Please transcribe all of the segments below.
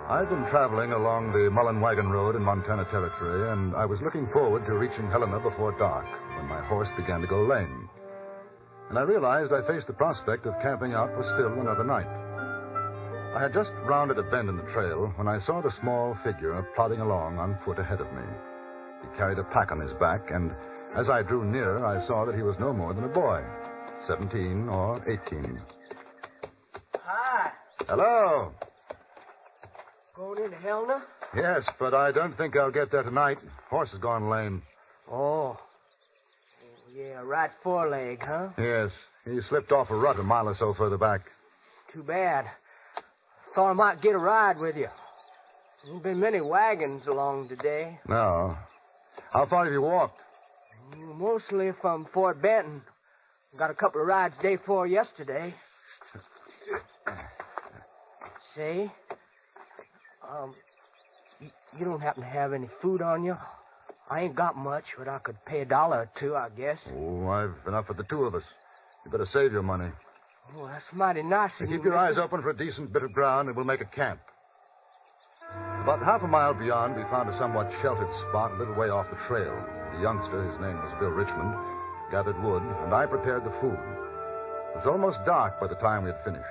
I've been traveling along the Mullen Wagon Road in Montana Territory, and I was looking forward to reaching Helena before dark when my horse began to go lame. And I realized I faced the prospect of camping out for still another night. I had just rounded a bend in the trail when I saw the small figure plodding along on foot ahead of me. He carried a pack on his back, and as I drew nearer, I saw that he was no more than a boy, 17 or 18. Hi. Hello. Going into Helena? Yes, but I don't think I'll get there tonight. Horse has gone lame. Oh. Yeah, right foreleg, huh? Yes, he slipped off a rut a mile or so further back. Too bad. Thought I might get a ride with you. There's been many wagons along today. No. How far have you walked? Mostly from Fort Benton. Got a couple of rides day before yesterday. Say, you don't happen to have any food on you? I ain't got much, but I could pay $1 or $2, I guess. Oh, I've enough for the two of us. You better save your money. Oh, that's mighty nice of you. Keep your eyes open for a decent bit of ground, and we'll make a camp. About half a mile beyond, we found a somewhat sheltered spot a little way off the trail. The youngster, his name was Bill Richmond, gathered wood, and I prepared the food. It was almost dark by the time we had finished.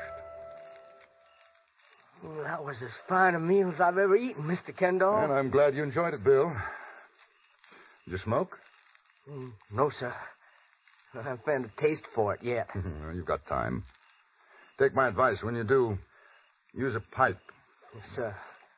Well, that was as fine a meal as I've ever eaten, Mr. Kendall. And I'm glad you enjoyed it, Bill. Did you smoke? No, sir. I haven't found a taste for it yet. You've got time. Take my advice. When you do, use a pipe. Yes, sir.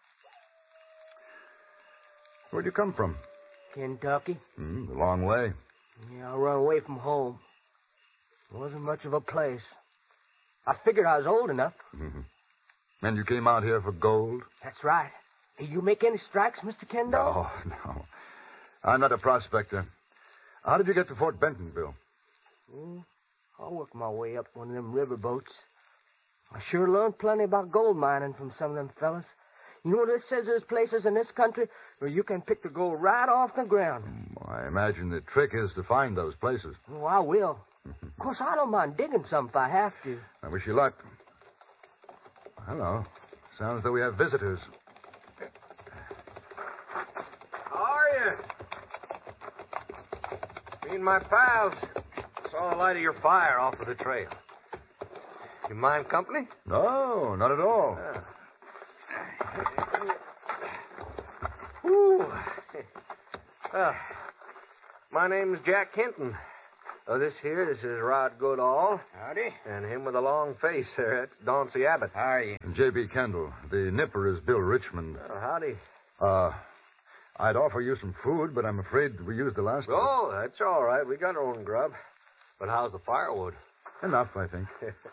Where'd you come from? Kentucky. A long way. Yeah, I run away from home. It wasn't much of a place. I figured I was old enough. And you came out here for gold? That's right. Hey, you make any strikes, Mr. Kendall? No. I'm not a prospector. How did you get to Fort Benton, Bill? I worked my way up one of them river boats. I sure learned plenty about gold mining from some of them fellas. You know, this says there's places in this country where you can pick the gold right off the ground. I imagine the trick is to find those places. Oh, I will. Of course, I don't mind digging some if I have to. I wish you luck. Hello. Sounds as though we have visitors. How are you? Me and my pals saw the light of your fire off of the trail. You mind company? No, not at all. Ooh. My name's Jack Kenton. This is Rod Goodall. Howdy. And him with a long face there, that's Dauncey Abbott. How are you? And J.B. Kendall. The nipper is Bill Richmond. Oh, howdy. I'd offer you some food, but I'm afraid we used the last of it. Oh, that's all right. We got our own grub. But how's the firewood? Enough, I think.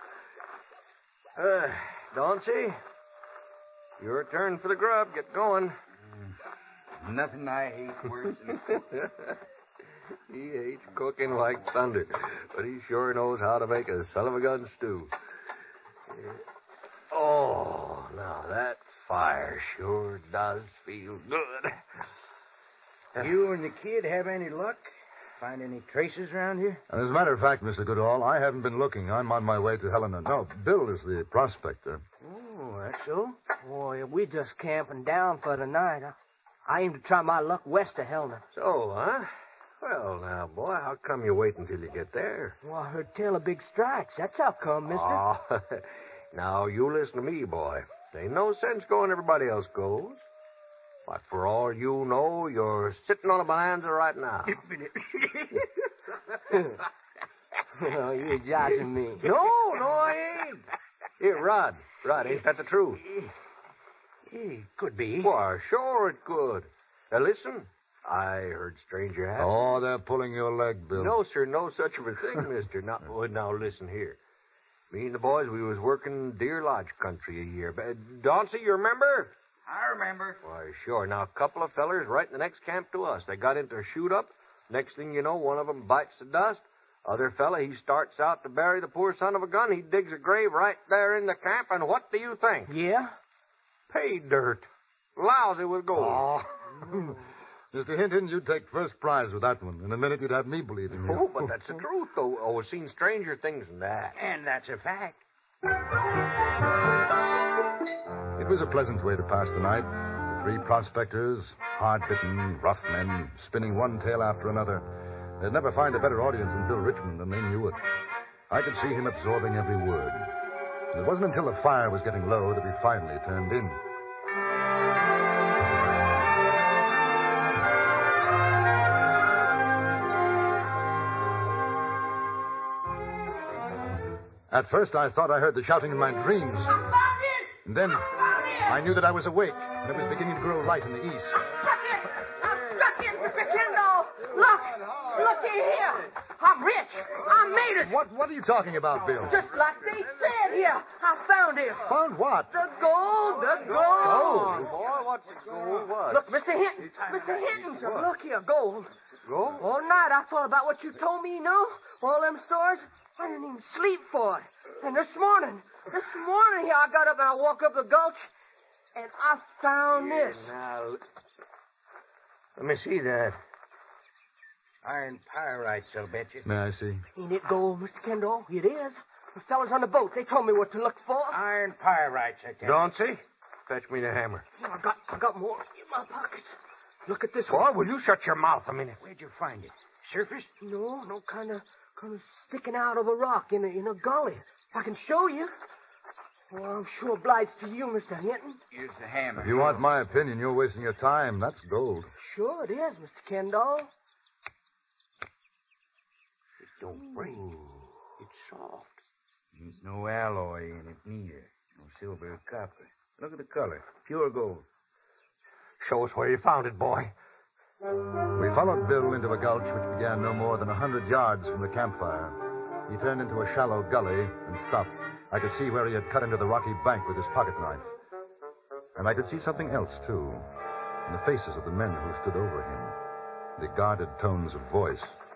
Dauncey, your turn for the grub. Get going. Nothing I hate worse than He hates cooking like thunder, but he sure knows how to make a son of a gun stew. Oh, now that fire sure does feel good. You and the kid have any luck? Find any traces around here? As a matter of fact, Mr. Goodall, I haven't been looking. I'm on my way to Helena. No, Bill is the prospector. Oh, that's so? Boy, we just camping down for the night. I aim to try my luck west of Helena. So, huh? Well, now, boy, how come you wait until you get there? Well, I heard tell of big strikes. That's how come, mister. Oh, now, you listen to me, boy. There ain't no sense going everybody else goes. But for all you know, you're sitting on a bonanza right now. Oh, you're judging me. No, I ain't. Here, Rod, ain't that the truth? It could be. Why, sure it could. Now, listen. I heard stranger hat. Oh, they're pulling your leg, Bill. No, sir, no such of a thing, mister. Now, listen here. Me and the boys, we was working Deer Lodge country a year. Dauncey, you remember? I remember. Why, sure. Now, a couple of fellers right in the next camp to us. They got into a shoot-up. Next thing you know, one of them bites the dust. Other fella, he starts out to bury the poor son of a gun. He digs a grave right there in the camp, and what do you think? Yeah? Pay dirt. Lousy with gold. Oh. Mr. Hinton, you'd take first prize with that one. In a minute, you'd have me believing you. Oh, but that's the truth, though. Oh, we've seen stranger things than that. And that's a fact. It was a pleasant way to pass the night. The three prospectors, hard-bitten, rough men, spinning one tale after another. They'd never find a better audience than Bill Richmond, and they knew it. I could see him absorbing every word. And it wasn't until the fire was getting low that we finally turned in. At first, I thought I heard the shouting in my dreams. And then I knew that I was awake, and it was beginning to grow light in the east. I'm stuck in, Mr. Kendall. Looky here. I'm rich. I made it. What are you talking about, Bill? Just like they said here. I found it. Found what? The gold. Gold? Boy, what's the gold? What? Look, Mr. Hinton. Mr. Hinton. Look here, gold. Gold? All night I thought about what you told me, all them stories. I didn't even sleep for it. And this morning here, I got up and I walked up the gulch, and I found this. Now, let me see that. Iron pyrites, I'll bet you. May I see? Ain't it gold, Mr. Kendall? It is. The fellas on the boat, they told me what to look for. Iron pyrites, I tell you. Dauncey, fetch me the hammer. I got more in my pockets. Look at this Boy, one. will you shut your mouth a minute? Where'd you find it? Surface? No, kind of sticking out of a rock in a gully. I can show you. Well, I'm sure obliged to you, Mr. Hinton. Here's the hammer. If you want my opinion, you're wasting your time. That's gold. Sure it is, Mr. Kendall. It don't break. It's soft. Ain't no alloy in it, neither. No silver or copper. Look at the color. Pure gold. Show us where you found it, boy. We followed Bill into a gulch which began no more than 100 yards from the campfire. He turned into a shallow gully and stopped. I could see where he had cut into the rocky bank with his pocket knife. And I could see something else, too, in the faces of the men who stood over him, the guarded tones of voice.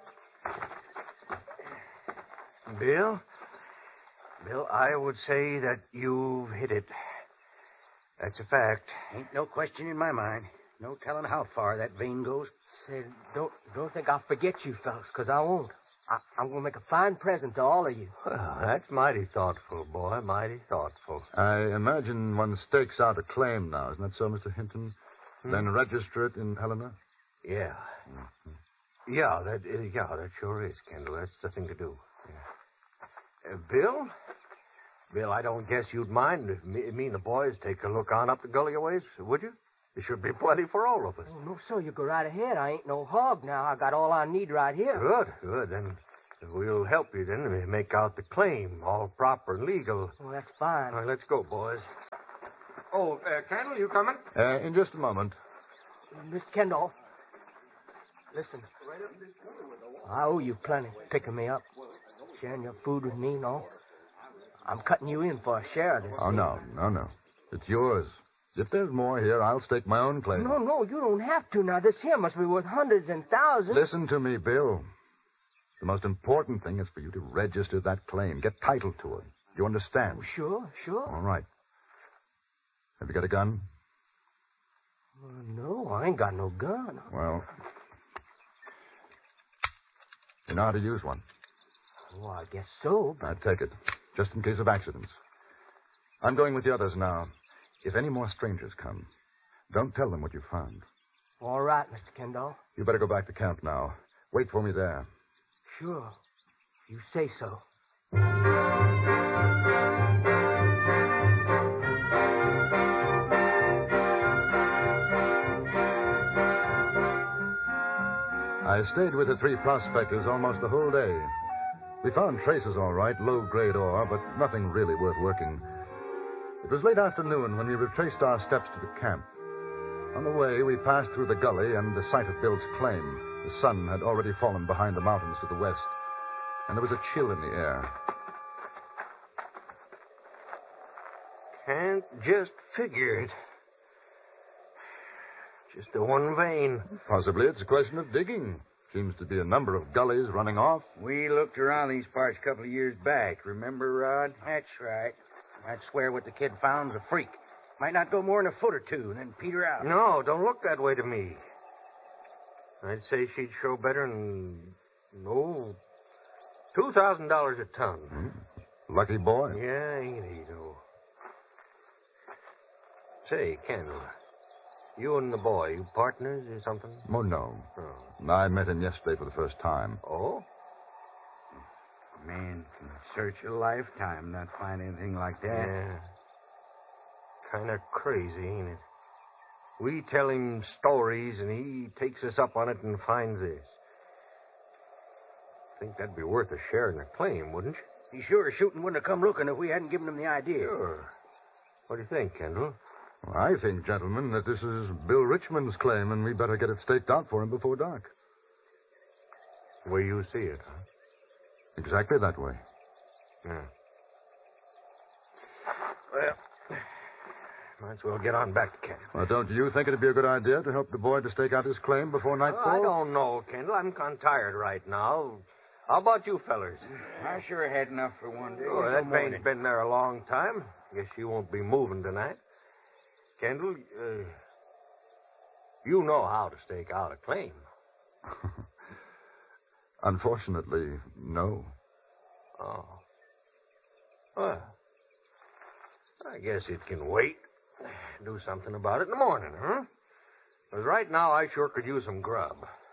Bill, I would say that you've hit it. That's a fact. Ain't no question in my mind. No telling how far that vein goes. Say, don't think I'll forget you, fellas, because I won't. I'm going to make a fine present to all of you. Well, that's mighty thoughtful, boy, mighty thoughtful. I imagine one stakes out a claim now. Isn't that so, Mr. Hinton? Then register it in Helena? Yeah. Yeah, that sure is, Kendall. That's the thing to do. Yeah. Bill, I don't guess you'd mind if me and the boys take a look on up the gully a ways, would you? There should be plenty for all of us. Oh, no, sir. You go right ahead. I ain't no hog now. I got all I need right here. Good. Then we'll help you then to make out the claim, all proper and legal. Well, that's fine. All right, let's go, boys. Oh, Kendall, you coming? In just a moment. Miss Kendall, listen. I owe you plenty picking me up, sharing your food with me and all. I'm cutting you in for a share of this. Oh, no. It's yours. If there's more here, I'll stake my own claim. No, you don't have to. Now, this here must be worth hundreds and thousands. Listen to me, Bill. The most important thing is for you to register that claim. Get title to it. You understand? Sure. All right. Have you got a gun? No, I ain't got no gun. Well, you know how to use one. Oh, I guess so, but... I'd take it, just in case of accidents. I'm going with the others now. If any more strangers come, don't tell them what you found. All right, Mr. Kendall. You better go back to camp now. Wait for me there. Sure. You say so. I stayed with the three prospectors almost the whole day. We found traces, all right, low-grade ore, but nothing really worth working. It was late afternoon when we retraced our steps to the camp. On the way, we passed through the gully and the site of Bill's claim. The sun had already fallen behind the mountains to the west, and there was a chill in the air. Can't just figure it. Just the one vein. Possibly it's a question of digging. Seems to be a number of gullies running off. We looked around these parts a couple of years back. Remember, Rod? That's right. I'd swear what the kid found's a freak. Might not go more than a foot or two, and then peter out. No, don't look that way to me. I'd say she'd show better than, $2,000 a ton. Lucky boy. Yeah, ain't he, though? Say, Kendall, you and the boy, you partners or something? Oh, no. Oh. I met him yesterday for the first time. Oh? A man can search a lifetime, not find anything like that. Yeah. Kind of crazy, ain't it? We tell him stories, and he takes us up on it and finds this. Think that'd be worth a share in the claim, wouldn't you? He sure shooting wouldn't have come looking if we hadn't given him the idea. Sure. What do you think, Kendall? Well, I think, gentlemen, that this is Bill Richmond's claim, and we better get it staked out for him before dark. The way you see it, huh? Exactly that way. Yeah. Well, might as well get on back to camp. Well, don't you think it'd be a good idea to help the boy to stake out his claim before nightfall? I don't know, Kendall. I'm kind of tired right now. How about you fellers? I sure had enough for one day. Oh, that vein's been there a long time. Guess you won't be moving tonight. Kendall, you know how to stake out a claim. Unfortunately, no. Oh. Well, I guess it can wait. Do something about it in the morning, huh? Because right now I sure could use some grub.